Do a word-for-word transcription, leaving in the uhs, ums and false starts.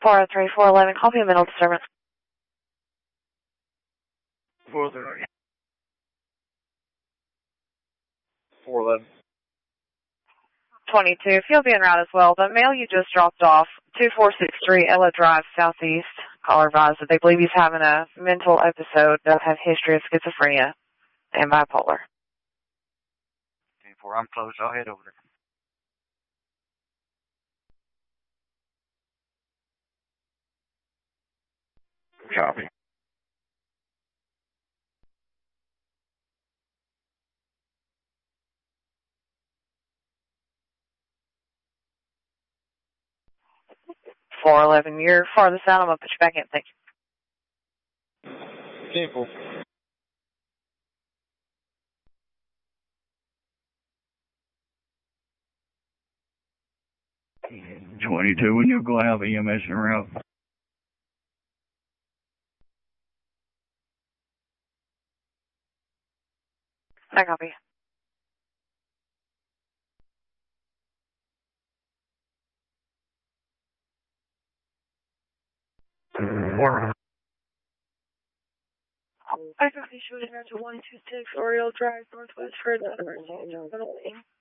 four oh three, four eleven, copy of mental disturbance. four oh three. four eleven. twenty-two, if you'll be en route as well, the mail you just dropped off, two four six three Ella Drive, Southeast, caller advised that they believe he's having a mental episode that has history of schizophrenia and bipolar. Before I'm close, I'll head over there. Copy. four eleven, you're farthest out. I'm going to put you back in. Thank you. Simple. twenty-two, when you go have E M S en route. I copy. I copy. Shooting out to one two six Oriole Drive, Northwest for the emergency.